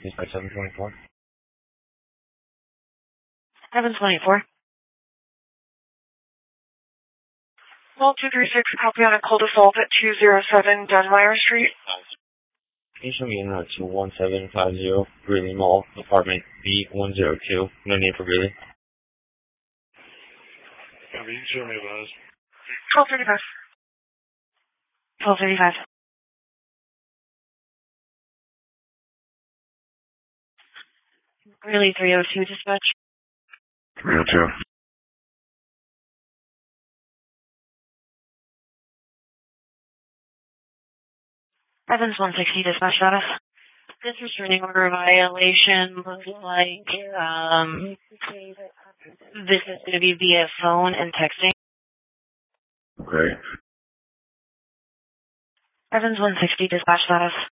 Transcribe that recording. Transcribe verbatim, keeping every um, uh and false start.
Dispatch seven twenty-four. seven twenty-four. Call two three six, copy on a cold assault at two oh seven Dunmire Street. Can you show me in uh, two one seven five zero Greeley Mall, apartment B one oh two, no name for Greeley? Yeah, but you can show me what it is. twelve thirty-five. twelve thirty-five. Greeley three oh two, dispatch. three oh two. Evans one sixty, dispatch status. This restraining order violation looks like, um, this is going to be via phone and texting. Okay. Evans one sixty, dispatch status.